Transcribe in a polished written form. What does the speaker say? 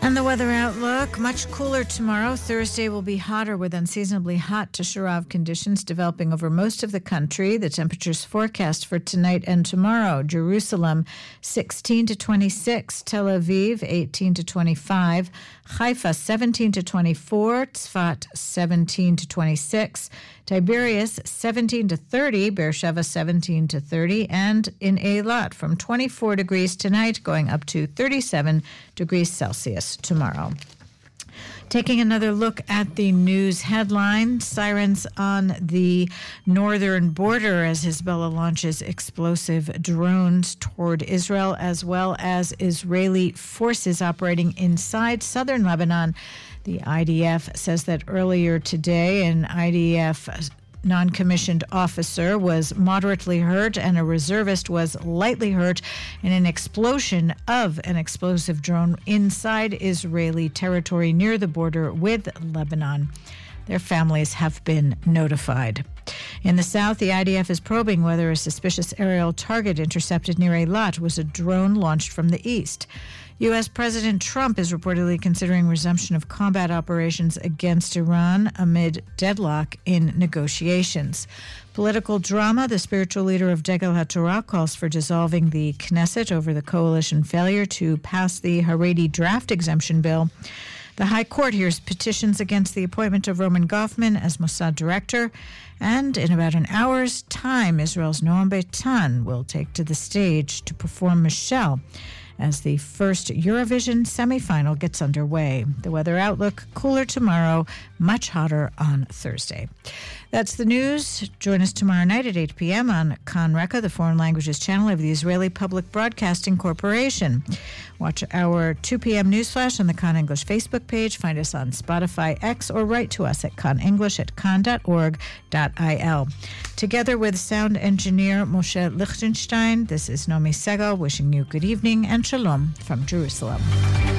And the weather outlook, much cooler tomorrow. Thursday will be hotter with unseasonably hot to Sharav conditions developing over most of the country. The temperatures forecast for tonight and tomorrow. Jerusalem, 16 to 26. Tel Aviv, 18 to 25. Haifa, 17 to 24. Tzfat, 17 to 26. Tiberias, 17 to 30. Beersheba, 17 to 30. And in Eilat, from 24 degrees tonight, going up to 37 degrees Celsius tomorrow. Taking another look at the news headline, sirens on the northern border as Hezbollah launches explosive drones toward Israel, as well as Israeli forces operating inside southern Lebanon. The IDF says that earlier today, an IDF non-commissioned officer was moderately hurt and a reservist was lightly hurt in an explosion of an explosive drone inside Israeli territory near the border with Lebanon. Their families have been notified. In the south, the IDF is probing whether a suspicious aerial target intercepted near Eilat was a drone launched from the east. U.S. President Trump is reportedly considering resumption of combat operations against Iran amid deadlock in negotiations. Political drama, the spiritual leader of Degel HaTorah calls for dissolving the Knesset over the coalition failure to pass the Haredi draft exemption bill. The High Court hears petitions against the appointment of Roman Goffman as Mossad director. And in about an hour's time, Israel's Noam Beitan will take to the stage to perform Michelle as the first Eurovision semifinal gets underway. The weather outlook, cooler tomorrow, much hotter on Thursday. That's the news. Join us tomorrow night at 8 p.m. on Kan Reka, the foreign languages channel of the Israeli Public Broadcasting Corporation. Watch our 2 p.m. newsflash on the Kan English Facebook page. Find us on Spotify, X, or write to us at kanenglish@kan.org.il. Together with sound engineer Moshe Lichtenstein, this is Nomi Segal wishing you good evening and shalom from Jerusalem.